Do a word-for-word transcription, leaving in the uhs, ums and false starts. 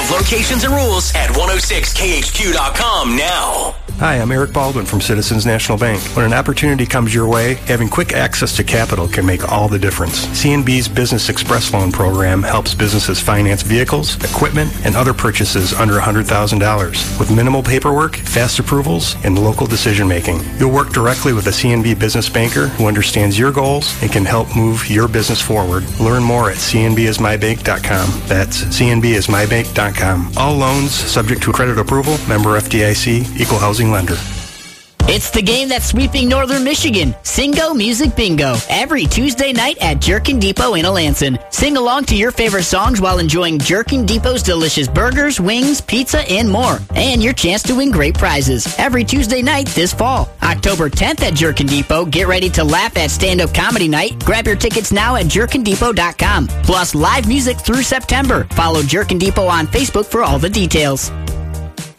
Locations and rules at one oh six K H Q dot com now. Hi, I'm Eric Baldwin from Citizens National Bank. When an opportunity comes your way, having quick access to capital can make all the difference. C N B's Business Express Loan Program helps businesses finance vehicles, equipment, and other purchases under one hundred thousand dollars. With minimal paperwork, fast approvals, and local decision-making. You'll work directly with a C N B business banker who understands your goals and can help move your business forward. Learn more at C N B is my bank dot com. That's C N B is my bank dot com. All loans subject to credit approval. Member F D I C. Equal housing lender. It's the game that's sweeping Northern Michigan. Singo Music Bingo. Every Tuesday night at Jerkin Depot in Alanson. Sing along to your favorite songs while enjoying Jerkin Depot's delicious burgers, wings, pizza, and more. And your chance to win great prizes. Every Tuesday night this fall. October tenth at Jerkin Depot. Get ready to laugh at stand-up comedy night. Grab your tickets now at jerkin depot dot com. Plus live music through September. Follow Jerkin Depot on Facebook for all the details.